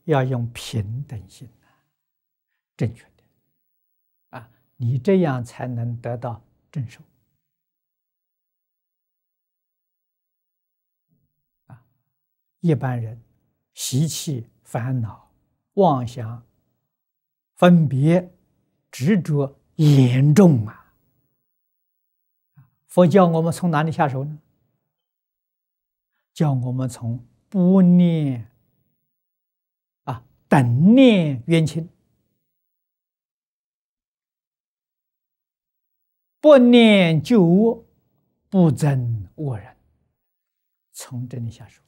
要用平等心，正确的啊，你这样才能得到正受啊。一般人习气、烦恼、妄想、分别、执着严重啊！佛教我们从哪里下手呢？叫我们从不念等念冤亲，不念旧恶，不憎恶人，从这里下手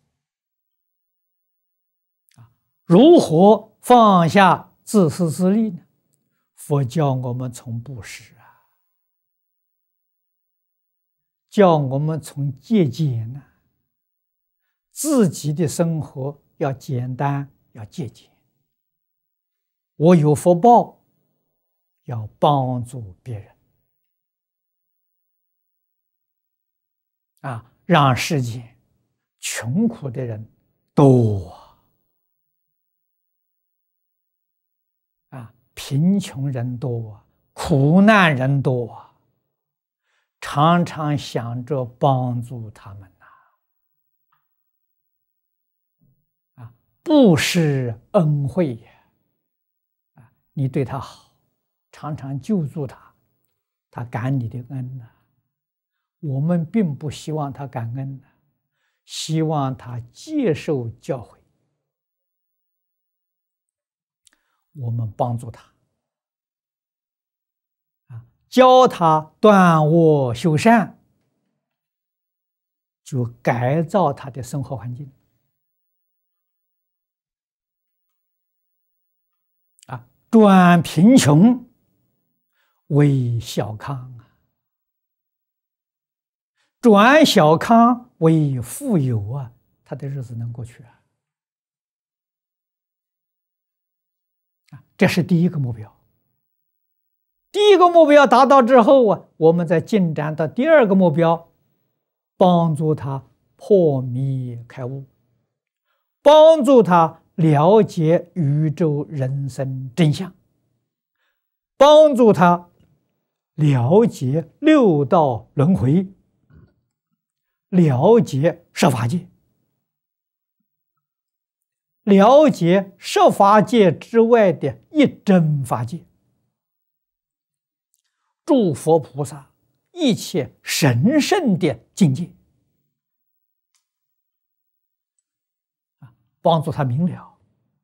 啊！如何放下自私自利呢？佛教我们从布施啊，叫我们从节俭呢，自己的生活要简单，要节俭。我有福报，要帮助别人啊，让世界穷苦的人多啊，贫穷人多，苦难人多，常常想着帮助他们啊，布施恩惠呀。你对他好，常常救助他，他感你的恩呢。我们并不希望他感恩，希望他接受教诲。我们帮助他，教他断恶修善，就改造他的生活环境。转贫穷为小康啊，转小康为富有啊，他的日子能过去啊！这是第一个目标。第一个目标达到之后啊，我们再进展到第二个目标，帮助他破迷开悟，帮助他了解宇宙人生真相，帮助他了解六道轮回，了解十法界，了解十法界之外的一真法界，诸佛菩萨一切神圣的境界，帮助他明了，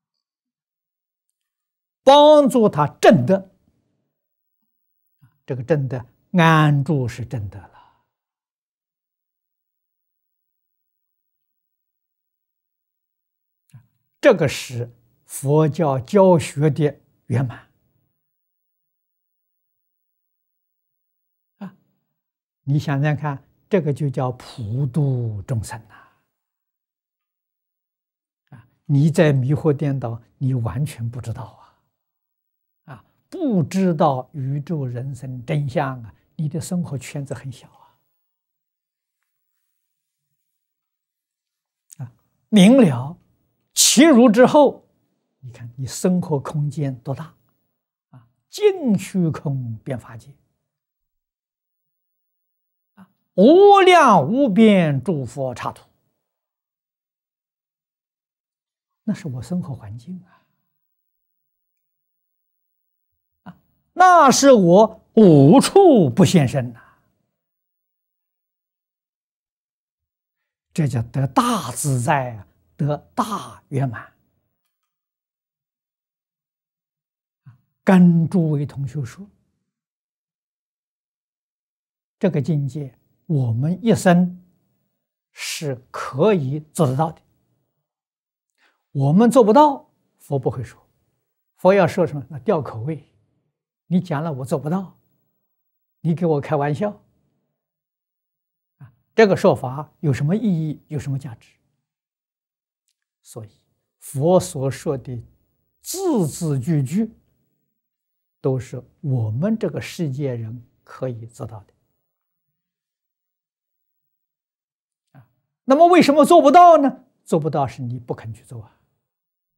帮助他证得。这个证得安住是证得了，这个是佛教教学的圆满啊！你想想看，这个就叫普度众生啊！你在迷惑颠倒，你完全不知道啊！不知道宇宙人生真相啊，你的生活圈子很小明了其如之后，你看你生活空间多大尽虚空遍法界无量无边诸佛刹土，那是我生活环境那是我无处不现身这叫得大自在，得大圆满。跟诸位同学说，这个境界我们一生是可以做得到的。我们做不到，佛不会说。佛要说什么？那吊口味。你讲了我做不到，你给我开玩笑这个说法有什么意义？有什么价值？所以佛所说的字字句句都是我们这个世界人可以做到的那么为什么做不到呢？做不到是你不肯去做